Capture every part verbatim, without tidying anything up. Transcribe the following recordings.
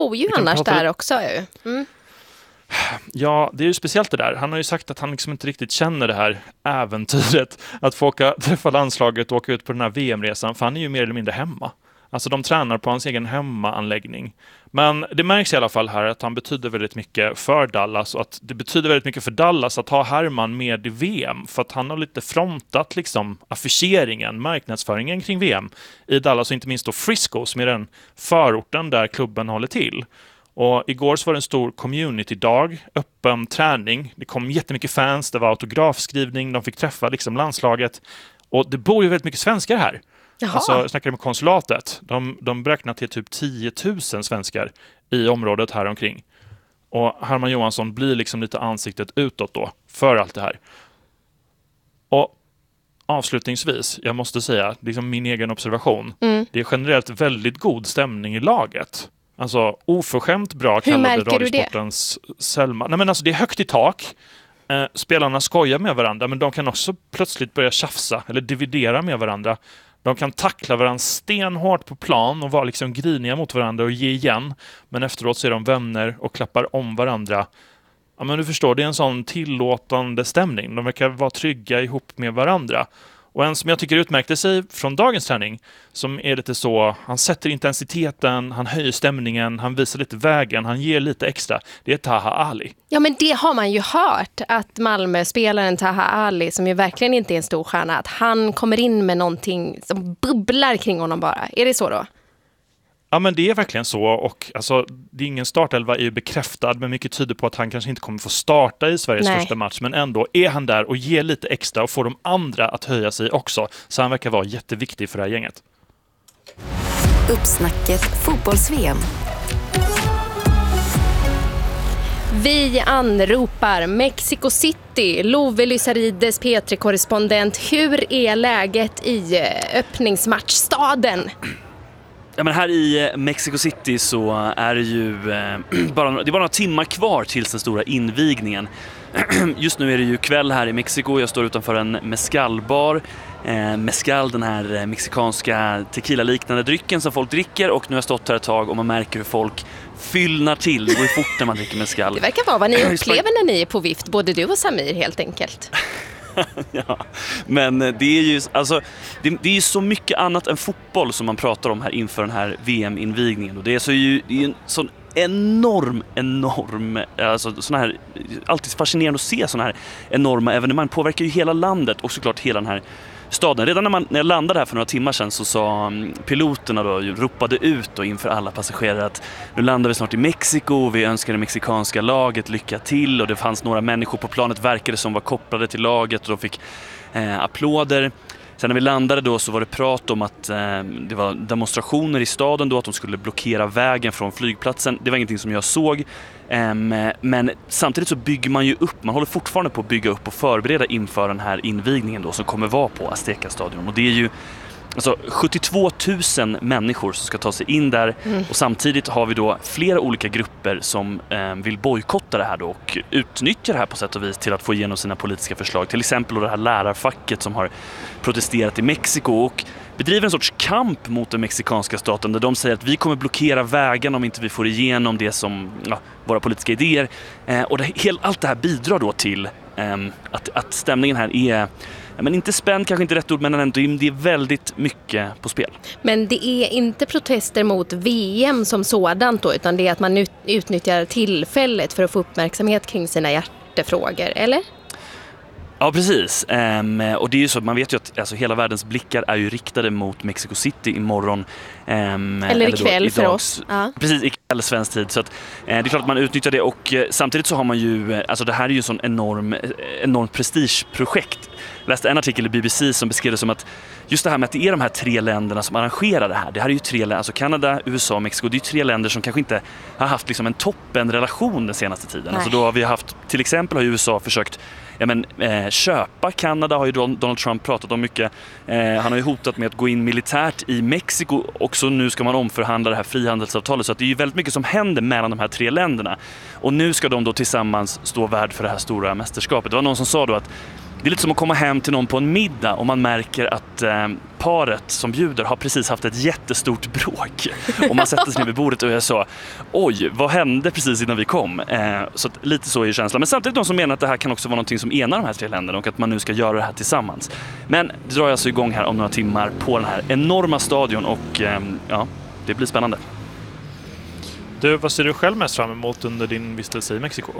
Och ju annars där också. Mm. Ja, det är ju speciellt det där. Han har ju sagt att han liksom inte riktigt känner det här äventyret att få åka, träffa landslaget och åka ut på den här V M-resan, för han är ju mer eller mindre hemma. Alltså de tränar på hans egen hemmaanläggning. Men det märks i alla fall här att han betyder väldigt mycket för Dallas, och att det betyder väldigt mycket för Dallas att ha Herman med i V M, för att han har lite frontat liksom affischeringen, marknadsföringen kring V M i Dallas, och inte minst då Frisco som är den förorten där klubben håller till. Och igår så var det en stor community-dag, öppen träning. Det kom jättemycket fans, det var autografskrivning, de fick träffa liksom landslaget. Och det bor ju väldigt mycket svenskar här. Jaha. Alltså, jag snackade med konsulatet. De, de beräknar till typ tio tusen svenskar i området här omkring. Och Herman Johansson blir liksom lite ansiktet utåt då för allt det här. Och avslutningsvis, jag måste säga, liksom min egen observation. Mm. Det är generellt väldigt god stämning i laget. Alltså oförskämt bra kallade Radiosportens Selma. Nej men alltså det är högt i tak. Eh, spelarna skojar med varandra, men de kan också plötsligt börja tjafsa eller dividera med varandra. De kan tackla varandra stenhårt på plan och vara liksom griniga mot varandra och ge igen. Men efteråt så är de vänner och klappar om varandra. Ja, men du förstår, det är en sån tillåtande stämning. De verkar vara trygga ihop med varandra. Och en som jag tycker utmärkte sig från dagens träning, som är lite så, han sätter intensiteten, han höjer stämningen, han visar lite vägen, han ger lite extra. Det är Taha Ali. Ja, men det har man ju hört, att Malmö-spelaren Taha Ali, som ju verkligen inte är en stor stjärna, att han kommer in med någonting som bubblar kring honom bara. Är det så då? Ja, men det är verkligen så, och alltså, det är ingen startelva är ju bekräftad, men mycket tyder på att han kanske inte kommer få starta i Sveriges Nej. första match, men ändå är han där och ger lite extra och får de andra att höja sig också, så han verkar vara jätteviktig för det här gänget. Uppsnacket fotbolls-V M. Vi anropar Mexico City. Love Lysarides, P tre-korrespondent. Hur är läget i öppningsmatchstaden? Ja, men här i Mexico City så är det ju eh, bara, det är bara några timmar kvar tills den stora invigningen. Just nu är det ju kväll här i Mexiko. Jag står utanför en mezcalbar. Eh, mezcal, den här mexikanska tequila-liknande drycken som folk dricker. Och nu har jag stått här ett tag och man märker hur folk fyllnar till. Det går ju fort när man dricker mezcal. Det verkar vara vad ni upplever när ni är på vift, både du och Samir helt enkelt. Ja, men det är ju alltså, det, det är ju så mycket annat än fotboll som man pratar om här inför den här V M-invigningen, och det är så ju det är en sån enorm enorm alltså såna här, alltid fascinerande att se såna här enorma evenemang, påverkar ju hela landet och såklart hela den här staden. Redan när, man, när jag landade här för några timmar sedan så sa piloterna då, ropade ut då inför alla passagerare att nu landar vi snart i Mexiko, vi önskar det mexikanska laget lycka till, och det fanns några människor på planet, verkade som var kopplade till laget, och de fick eh, applåder. Sen när vi landade då så var det prat om att eh, det var demonstrationer i staden då, att de skulle blockera vägen från flygplatsen. Det var ingenting som jag såg. Um, men samtidigt så bygger man ju upp, man håller fortfarande på att bygga upp och förbereda inför den här invigningen då, som kommer vara på Azteca-stadion. Och det är ju alltså sjuttiotvå tusen människor som ska ta sig in där, mm. och samtidigt har vi då flera olika grupper som eh, vill bojkotta det här då och utnyttja det här på sätt och vis till att få igenom sina politiska förslag. Till exempel då det här lärarfacket som har protesterat i Mexiko och bedriver en sorts kamp mot den mexikanska staten, där de säger att vi kommer blockera vägen om inte vi får igenom det som ja, våra politiska idéer. Eh, och det, allt det här bidrar då till eh, att, att stämningen här är, men inte spänd, kanske inte rätt ord, men ändå det är väldigt mycket på spel. Men det är inte protester mot V M som sådant då, utan det är att man utnyttjar tillfället för att få uppmärksamhet kring sina hjärtefrågor, eller? Ja, precis. Um, och det är ju så att man vet ju att alltså, hela världens blickar är ju riktade mot Mexico City imorgon. Um, eller ikväll eller för oss. Ja. Precis, ikväll svensk tid. Så att, uh, det är klart att man utnyttjar det, och uh, samtidigt så har man ju, uh, alltså det här är ju en sån enorm, uh, enorm prestigeprojekt. Jag läste en artikel i B B C som beskrev det som att just det här med att det är de här tre länderna som arrangerar det här. Det här är ju tre länder, alltså Kanada, U S A och Mexiko. Det är ju tre länder som kanske inte har haft liksom en toppenrelation den senaste tiden. Alltså då har vi haft, till exempel har U S A försökt ja, men, eh, köpa Kanada, har ju Donald Trump pratat om mycket. Eh, han har ju hotat med att gå in militärt i Mexiko, och så nu ska man omförhandla det här frihandelsavtalet. Så att det är ju väldigt mycket som händer mellan de här tre länderna. Och nu ska de då tillsammans stå värd för det här stora mästerskapet. Det var någon som sa då att det är lite som att komma hem till någon på en middag och man märker att eh, paret som bjuder har precis haft ett jättestort bråk. Och man sätter sig ner vid bordet och jag sa, oj, vad hände precis innan vi kom? Eh, så att, lite så är ju känslan. Men samtidigt de som menar att det här kan också vara någonting som enar de här tre länderna och att man nu ska göra det här tillsammans. Men det drar alltså igång här om några timmar på den här enorma stadion och eh, ja, det blir spännande. Du, vad ser du själv mest fram emot under din vistelse i Mexiko?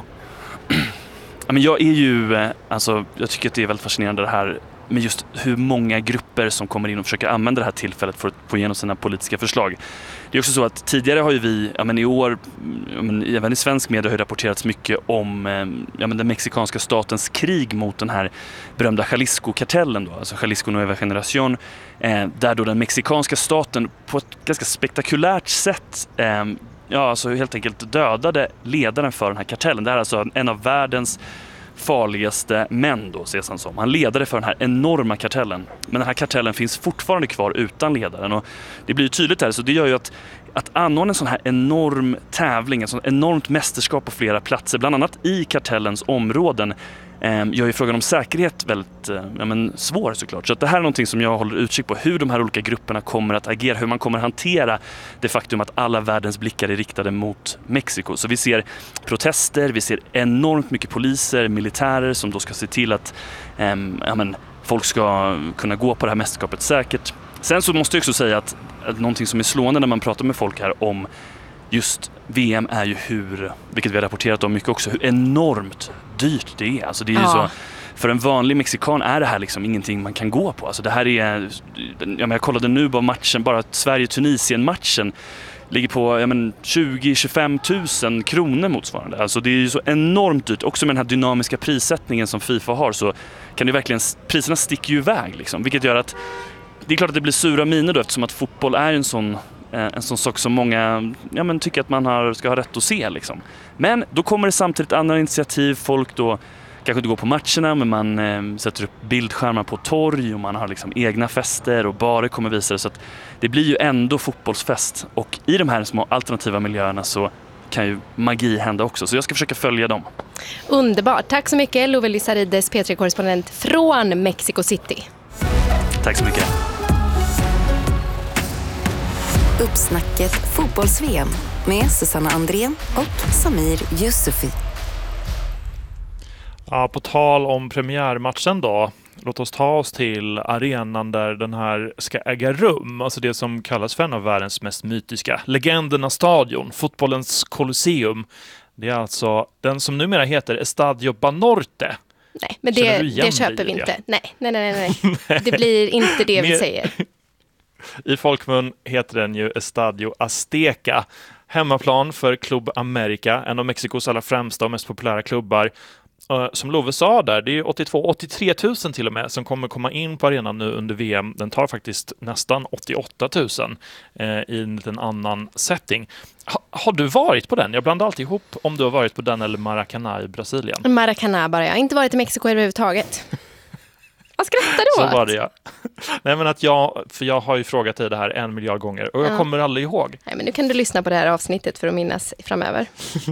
Men jag är ju, alltså, jag tycker att det är väldigt fascinerande det här med just hur många grupper som kommer in och försöker använda det här tillfället för att få igenom sina politiska förslag. Det är också så att tidigare har ju vi, ja men i år, ja men även i svensk media har rapporterats mycket om ja men den mexikanska statens krig mot den här berömda Jalisco-kartellen då, alltså Jalisco Nueva Generación, eh, där då den mexikanska staten på ett ganska spektakulärt sätt eh, ja, alltså helt enkelt dödade ledaren för den här kartellen. Det här är alltså en av världens farligaste män då, ses han som. Han ledade för den här enorma kartellen. Men den här kartellen finns fortfarande kvar utan ledaren. Och det blir ju tydligt här, så det gör ju att, att anordna en sån här enorm tävling, en sån enormt mästerskap på flera platser, bland annat i kartellens områden, eh, gör ju frågan om säkerhet väldigt eh, ja, men svår såklart. Så att det här är någonting som jag håller utkik på, hur de här olika grupperna kommer att agera, hur man kommer att hantera det faktum att alla världens blickar är riktade mot Mexiko. Så vi ser protester, vi ser enormt mycket poliser, militärer som då ska se till att eh, ja, men, folk ska kunna gå på det här mästerskapet säkert. Sen så måste jag också säga att, att någonting som är slående när man pratar med folk här om just V M är ju hur, vilket vi har rapporterat om mycket också, hur enormt dyrt det är. Alltså det är ju ja. så, för en vanlig mexikan är det här liksom ingenting man kan gå på. Alltså det här är, ja men jag kollade nu på matchen, bara Sverige-Tunisien-matchen ligger på ja men, tjugo till tjugofem tusen kronor motsvarande. Alltså det är ju så enormt dyrt. Också med den här dynamiska prissättningen som FIFA har så kan det verkligen, priserna sticker ju iväg liksom. Vilket gör att det är klart att det blir sura miner då, eftersom att fotboll är en sån, en sån sak som många ja, men tycker att man har, ska ha rätt att se liksom. Men då kommer det samtidigt andra initiativ. Folk då kanske inte går på matcherna, men man eh, sätter upp bildskärmar på torg och man har liksom egna fester och bara kommer visa det. Så att det blir ju ändå fotbollsfest. Och i de här små alternativa miljöerna så kan ju magi hända också. Så jag ska försöka följa dem. Underbart. Tack så mycket, Love Lizarides, P tre-korrespondent från Mexico City. Tack så mycket. Uppsnacket fotbolls-V M med Susanna Andrén och Samir Yusufi. Ja, på tal om premiärmatchen då. Låt oss ta oss till arenan där den här ska äga rum. Alltså det som kallas för en av världens mest mytiska legendernas stadion, fotbollens Colosseum. Det är alltså den som numera heter Estadio Banorte. Nej, men det, det köper vi inte. Nej, nej, nej, nej. nej. Det blir inte det vi säger. I folkmun heter den ju Estadio Azteca. Hemmaplan för Club America, en av Mexikos allra främsta och mest populära klubbar. Som Love sa där, det är åttiotvå åttiotre tusen till och med som kommer komma in på arenan nu under V M. Den tar faktiskt nästan åttioåtta tusen eh, i en liten annan setting. Ha, har du varit på den? Jag blandar alltid ihop om du har varit på den eller Maracanã i Brasilien. Maracanã bara, jag har inte varit i Mexiko överhuvudtaget. Vad skrattar du åt? Så var det, ja. Nej, men att jag, för jag har ju frågat dig det här en miljard gånger och jag ja. kommer aldrig ihåg. Nej, men nu kan du lyssna på det här avsnittet för att minnas framöver.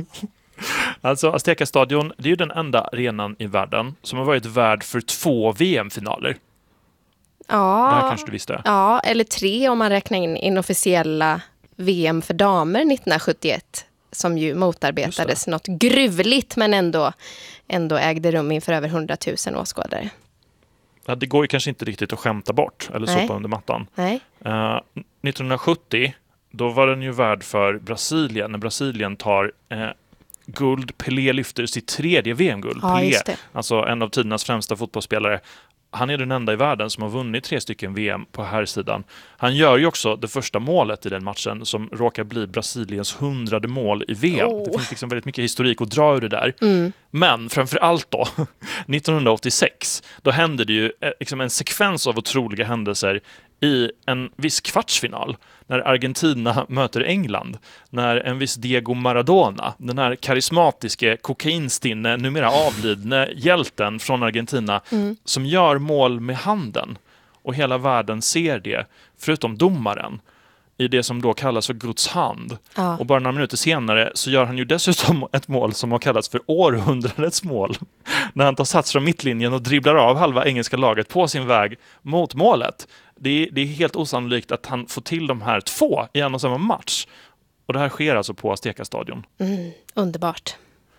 Alltså Azteca-stadion, det är ju den enda arenan i världen som har varit värd för två V M-finaler. Ja, det här kanske du visste. Ja, eller tre om man räknar in inofficiella V M för damer nittonhundrasjuttioett som ju motarbetades något gruvligt men ändå, ändå ägde rum inför över hundratusen åskådare. Ja, det går ju kanske inte riktigt att skämta bort eller sopa under mattan. Nej. Uh, nittonhundrasjuttio, då var den ju värd för Brasilien, när Brasilien tar uh, guld. Pelé lyfter sitt tredje V M-guld. Ja, Pelé, just det. alltså en av tidernas främsta fotbollsspelare. Han är den enda i världen som har vunnit tre stycken V M på här sidan. Han gör ju också det första målet i den matchen som råkar bli Brasiliens hundrade mål i V M. Oh. Det finns liksom väldigt mycket historik att dra ur det där. Mm. Men framför allt då, nittonhundraåttiosex, då hände det ju liksom en sekvens av otroliga händelser i en viss kvartsfinal när Argentina möter England, när en viss Diego Maradona, den här karismatiske kokainstinne, numera avlidne hjälten från Argentina, mm. som gör mål med handen och hela världen ser det, förutom domaren. i det som då kallas för Guds hand. Ja. Och bara några minuter senare så gör han ju dessutom ett mål som har kallats för århundradets mål. När han tar sats från mittlinjen och dribblar av halva engelska laget på sin väg mot målet. Det är, det är helt osannolikt att han får till de här två i en och samma match. Och det här sker alltså på Azteca-stadion. Mm, underbart.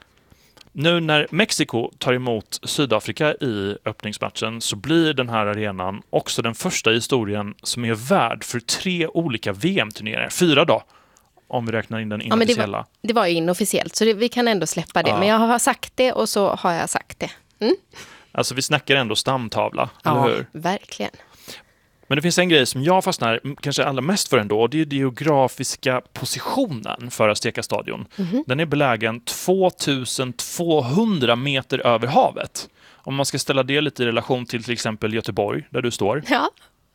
Nu när Mexiko tar emot Sydafrika i öppningsmatchen så blir den här arenan också den första i historien som är värd för tre olika V M-turneringar. Fyra då, om vi räknar in den inofficiella. Ja, men det, var, det var ju inofficiellt, så det, vi kan ändå släppa det. Ja. Men jag har sagt det och så har jag sagt det. Mm? Alltså vi snackar ändå stamtavla, Ja, eller hur? verkligen. Men det finns en grej som jag fastnar kanske allra mest för ändå, och det är den geografiska positionen för Azteca-stadion. Mm-hmm. Den är belägen tvåtusen-tvåhundra meter över havet. Om man ska ställa det lite i relation till till exempel Göteborg, där du står. Ja.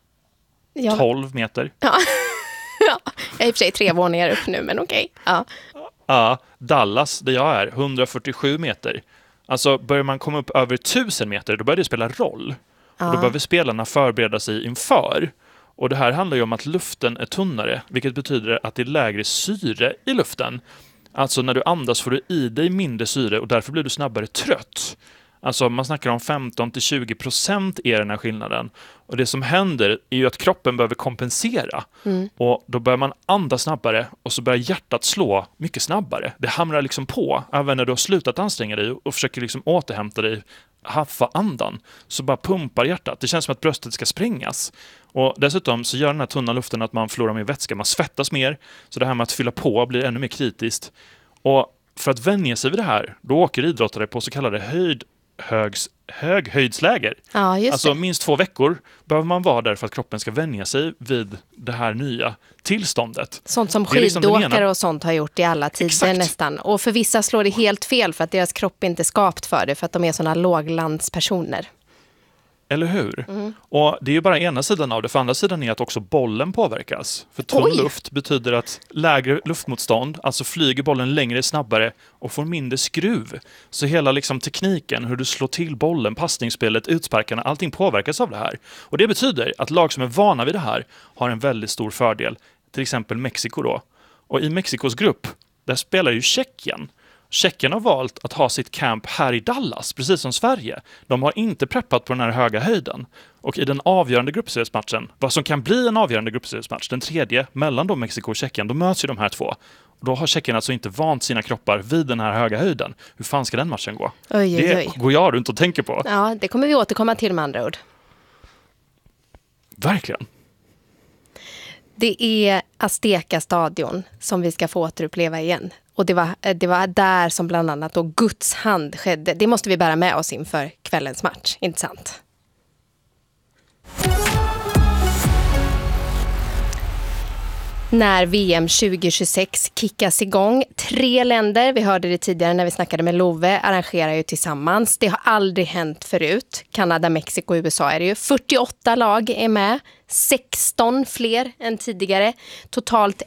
ja. tolv meter. Ja. ja. Jag är i och för sig tre våningar upp nu, men okej. Ja. Ja, Dallas, där jag är, hundrafyrtiosju meter. Alltså börjar man komma upp över tusen meter, då börjar det spela roll. Och då behöver spelarna förbereda sig inför. Och det här handlar ju om att luften är tunnare, vilket betyder att det är lägre syre i luften. Alltså när du andas får du i dig mindre syre och därför blir du snabbare trött. Alltså man snackar om femton till tjugo procent är den här skillnaden. Och det som händer är ju att kroppen behöver kompensera. Mm. Och då börjar man andas snabbare och så börjar hjärtat slå mycket snabbare. Det hamrar liksom på, även när du har slutat anstränga dig och försöker liksom återhämta dig, haffa andan, så bara pumpar hjärtat. Det känns som att bröstet ska sprängas. Och dessutom så gör den här tunna luften att man förlorar mer vätska, man svettas mer. Så det här med att fylla på blir ännu mer kritiskt. Och för att vänja sig vid det här, då åker idrottare på så kallade höjd Högs, höghöjdsläger. Ja, just alltså det. minst två veckor behöver man vara där för att kroppen ska vänja sig vid det här nya tillståndet. Sånt som Det är liksom skidåkare den ena. och sånt har gjort i alla tider. Exakt. Nästan. Och för vissa slår det helt fel för att deras kropp inte är skapt för det, för att de är såna låglandspersoner. Eller hur? Mm. Och det är ju bara ena sidan av det. För andra sidan är att också bollen påverkas. För tunn Oj. luft betyder att lägre luftmotstånd, alltså flyger bollen längre snabbare och får mindre skruv. Så hela liksom tekniken, hur du slår till bollen, passningsspelet, utsparkarna, allting påverkas av det här. Och det betyder att lag som är vana vid det här har en väldigt stor fördel. Till exempel Mexiko då. Och i Mexikos grupp, där spelar ju Tjeckien. Tjeckien har valt att ha sitt camp här i Dallas, precis som Sverige. De har inte preppat på den här höga höjden. Och i den avgörande gruppseriesmatchen, vad som kan bli en avgörande gruppseriesmatch, den tredje mellan då Mexiko och Tjeckien, då möts ju de här två. Då har Tjeckien alltså inte vant sina kroppar vid den här höga höjden. Hur fan ska den matchen gå? Oj, oj, oj. Det går jag runt och tänker på. Ja, det kommer vi återkomma till med andra ord. Verkligen. Det är Azteca-stadion som vi ska få återuppleva igen. Och det var, det var där som bland annat då Guds hand skedde. Det måste vi bära med oss inför kvällens match, inte sant? När V M tjugo tjugosex kickas igång. Tre länder, vi hörde det tidigare när vi snackade med Love, arrangerar ju tillsammans. Det har aldrig hänt förut. Kanada, Mexiko och U S A är det ju. fyrtioåtta lag är med. sexton fler än tidigare. Totalt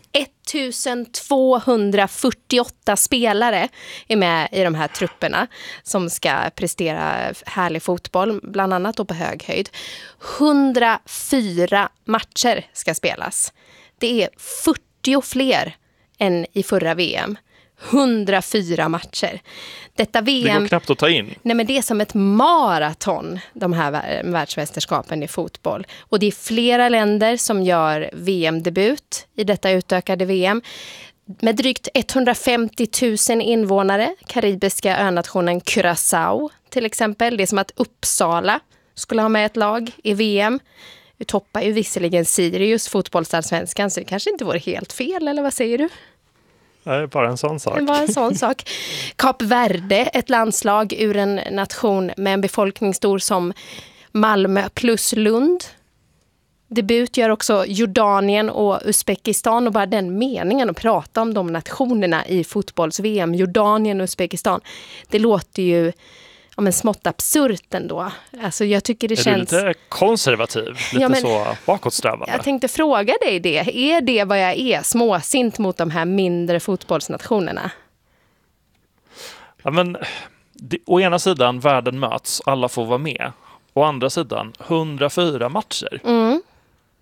ettusentvåhundrafyrtioåtta spelare är med i de här trupperna som ska prestera härlig fotboll, bland annat då på hög höjd. hundrafyra matcher ska spelas. Det är fyrtio fler än i förra V M. hundrafyra matcher. Detta V M... Det går knappt att ta in. Nej, men det är som ett maraton, de här världsmästerskapen i fotboll. Och det är flera länder som gör V M-debut i detta utökade V M. Med drygt etthundrafemtio tusen invånare, karibiska önationen Curaçao till exempel. Det är som att Uppsala skulle ha med ett lag i V M. Vi toppar ju visserligen Sirius fotbollsallsvenskan, så det kanske inte vore helt fel, eller vad säger du? Det är bara en sån sak. Det var en sån sak. Kap Verde, ett landslag ur en nation med en befolkning stor som Malmö plus Lund. Debut gör också Jordanien och Uzbekistan, och bara den meningen att prata om de nationerna i fotbolls-V M, Jordanien och Uzbekistan, det låter ju ja, men smått absurt ändå. Alltså jag tycker det är känns... du lite konservativ? Lite Ja, men... så bakåtsträvande? Jag tänkte fråga dig det. Är det vad jag är? Småsint mot de här mindre fotbollsnationerna? Ja, men det, å ena sidan, världen möts, alla får vara med. Å andra sidan, hundrafyra matcher. Mm.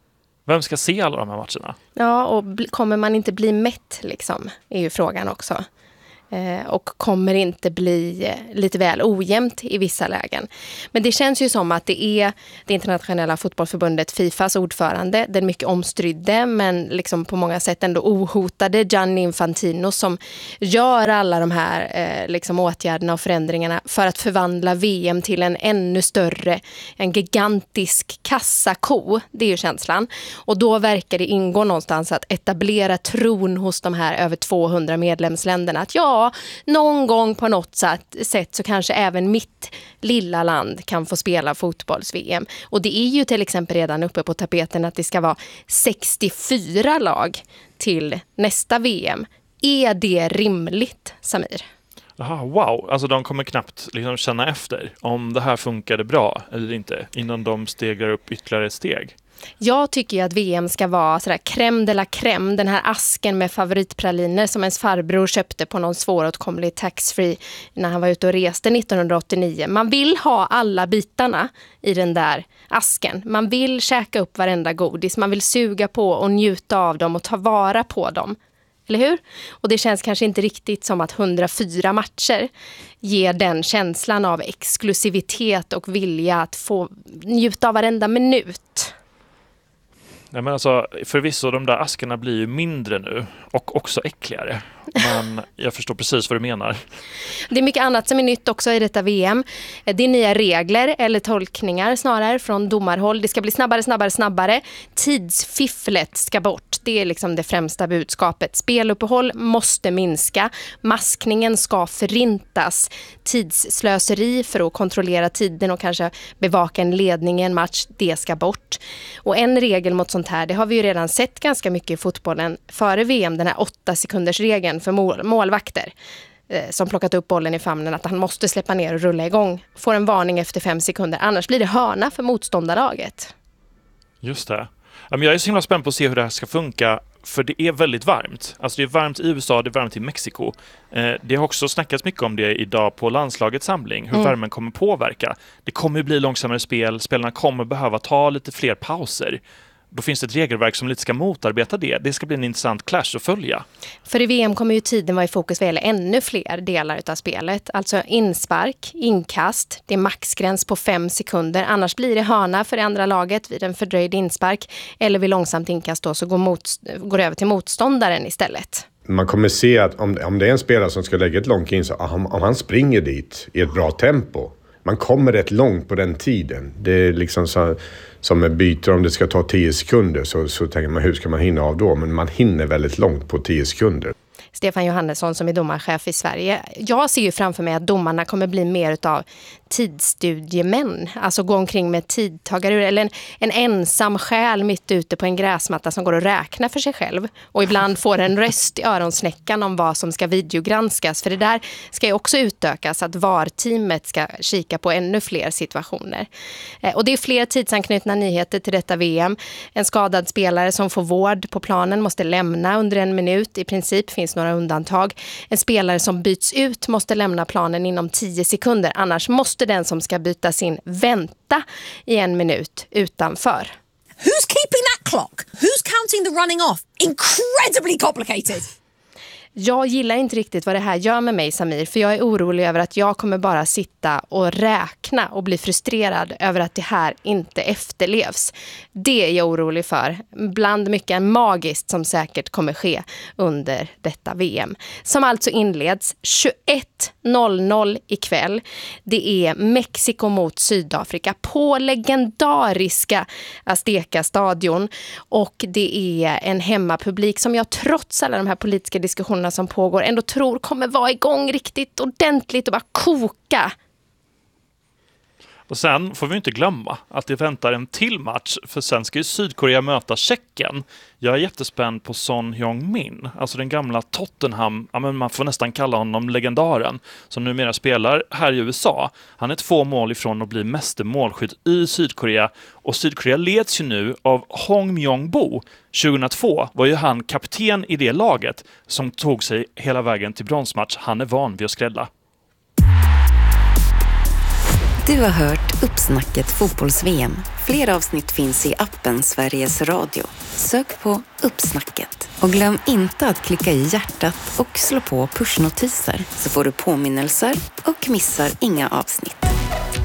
Vem ska se alla de här matcherna? Ja, och bl- kommer man inte bli mätt liksom, är ju frågan också. Eh, och kommer inte bli eh, lite väl ojämnt i vissa lägen. Men det känns ju som att det är det internationella fotbollsförbundet Fifas ordförande, den mycket omstridde men liksom på många sätt ändå ohotade Gianni Infantino, som gör alla de här eh, liksom åtgärderna och förändringarna för att förvandla V M till en ännu större, en gigantisk kassako. Det är ju känslan. Och då verkar det ingå någonstans att etablera tron hos de här över tvåhundra medlemsländerna att ja, någon gång på något sätt så kanske även mitt lilla land kan få spela fotbolls-V M. Och det är ju till exempel redan uppe på tapeten att det ska vara sextiofyra lag till nästa V M. Är det rimligt, Samir? Aha, wow, alltså de kommer knappt liksom känna efter om det här funkade bra eller inte innan de stegrar upp ytterligare ett steg. Jag tycker ju att V M ska vara sådär crème de la crème, den här asken med favoritpraliner som ens farbror köpte på någon svåråtkomlig tax-free när han var ute och reste nittonhundraåttionio. Man vill ha alla bitarna i den där asken. Man vill käka upp varenda godis, man vill suga på och njuta av dem och ta vara på dem. Eller hur? Och det känns kanske inte riktigt som att hundrafyra matcher ger den känslan av exklusivitet och vilja att få njuta av varenda minut. Nej, men alltså, förvisso, de där askarna blir ju mindre nu och också äckligare. Men jag förstår precis vad du menar. Det är mycket annat som är nytt också i detta V M. Det är nya regler eller tolkningar snarare från domarhåll. Det ska bli snabbare, snabbare, snabbare. Tidsfifflet ska bort. Det är liksom det främsta budskapet. Speluppehåll måste minska. Maskningen ska förintas. Tidsslöseri för att kontrollera tiden och kanske bevaka en ledning i en match, det ska bort. Och en regel mot sånt här, det har vi ju redan sett ganska mycket i fotbollen före V M, den här åtta sekunders regeln för mål, målvakter eh, som plockat upp bollen i famnen, att han måste släppa ner och rulla igång. Får en varning efter fem sekunder, annars blir det hörna för motståndarlaget. Just det. Jag är så himla spänd på att se hur det här ska funka, för det är väldigt varmt. Alltså det är varmt i U S A, det är varmt i Mexiko. Eh, det har också snackats mycket om det idag på landslagets samling, hur mm. värmen kommer påverka. Det kommer bli långsammare spel, spelarna kommer behöva ta lite fler pauser. Då finns det ett regelverk som lite ska motarbeta det. Det ska bli en intressant clash att följa. För i V M kommer ju tiden vara i fokus vad gäller ännu fler delar av spelet. Alltså inspark, inkast, det är maxgräns på fem sekunder. Annars blir det hörna för det andra laget vid en fördröjd inspark. Eller vid långsamt inkast då så går, mot, går över till motståndaren istället. Man kommer se att om, om det är en spelare som ska lägga ett långt in, så om, om han springer dit i ett bra tempo, man kommer rätt långt på den tiden. Det är liksom så, som en byter, om det ska ta tio sekunder så, så tänker man hur ska man hinna av då? Men man hinner väldigt långt på tio sekunder. Stefan Johannesson som är domarchef i Sverige. Jag ser ju framför mig att domarna kommer bli mer utav tidsstudiemän. Alltså gå omkring med tidtagare eller en, en ensam själ mitt ute på en gräsmatta som går och räknar för sig själv. Och ibland får en röst i öronsnäckan om vad som ska videogranskas. För det där ska ju också utökas, att V A R-teamet ska kika på ännu fler situationer. Eh, och det är fler tidsanknutna nyheter till detta V M. En skadad spelare som får vård på planen måste lämna under en minut. I princip finns några undantag. En spelare som byts ut måste lämna planen inom tio sekunder. Annars måste den som ska bytas in vänta i en minut utanför. Who's keeping that clock? Who's counting the running off? Incredibly complicated. Jag gillar inte riktigt vad det här gör med mig, Samir, för jag är orolig över att jag kommer bara sitta och räkna och bli frustrerad över att det här inte efterlevs. Det är jag orolig för, bland mycket magiskt som säkert kommer ske under detta V M. Som alltså inleds tjugoett noll noll ikväll. Det är Mexiko mot Sydafrika på legendariska Azteca-stadion, och det är en hemmapublik som jag trots alla de här politiska diskussionerna som pågår ändå tror kommer vara igång riktigt ordentligt och bara koka. Och sen får vi inte glömma att det väntar en till match, för sen ska ju Sydkorea möta Tjeckien. Jag är jättespänd på Son Heung-min, alltså den gamla Tottenham, ja, men man får nästan kalla honom legendaren, som numera spelar här i U S A. Han är två mål ifrån att bli meste målskytt i Sydkorea, och Sydkorea leds ju nu av Hong Myong-bo. tjugohundratvå var ju han kapten i det laget som tog sig hela vägen till bronsmatch. Han är van vid att skrälla. Du har hört Uppsnacket fotbolls-V M. Fler avsnitt finns i appen Sveriges Radio. Sök på Uppsnacket. Och glöm inte att klicka i hjärtat och slå på pushnotiser så får du påminnelser och missar inga avsnitt.